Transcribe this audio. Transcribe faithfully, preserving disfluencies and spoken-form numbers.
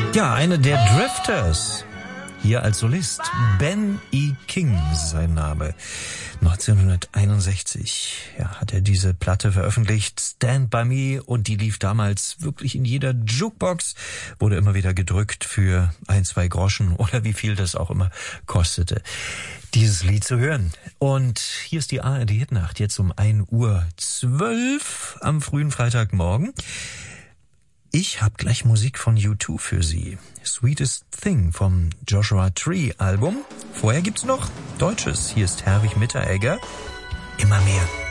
Ja, eine der Drifters. Hier als Solist. Ben E. King ist sein Name. neunzehnhunderteinundsechzig ja, hat er diese Platte veröffentlicht, Stand By Me, und die lief damals wirklich in jeder Jukebox, wurde immer wieder gedrückt für ein, zwei Groschen oder wie viel das auch immer kostete, dieses Lied zu hören. Und hier ist die A R D-Hitnacht, jetzt um ein Uhr zwölf am frühen Freitagmorgen. Ich habe gleich Musik von U zwei für Sie. Sweetest Thing vom Joshua Tree Album. Vorher gibt's noch Deutsches. Hier ist Herwig Mitteregger. Immer mehr.